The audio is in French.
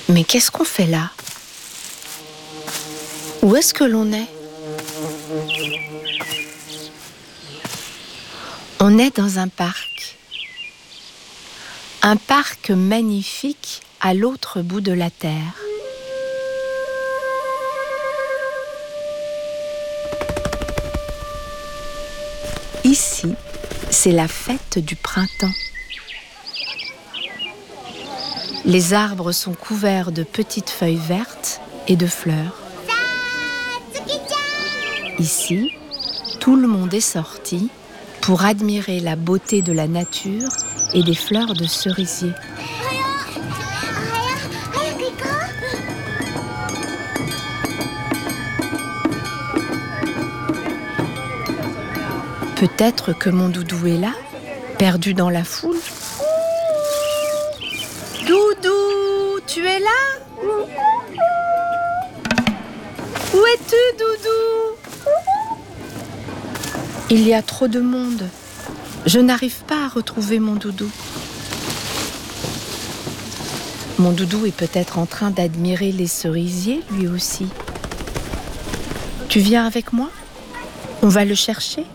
Mais qu'est-ce qu'on fait là? Où est-ce que l'on est? On est dans un parc. Un parc magnifique à l'autre bout de la terre. Ici, c'est la fête du printemps. Les arbres sont couverts de petites feuilles vertes et de fleurs. Ici, tout le monde est sorti pour admirer la beauté de la nature et des fleurs de cerisier. Peut-être que mon doudou est là, perdu dans la foule. Doudou, tu es là? Où es-tu, Doudou? Il y a trop de monde. Je n'arrive pas à retrouver mon doudou. Mon doudou est peut-être en train d'admirer les cerisiers, lui aussi. Tu viens avec moi? On va le chercher?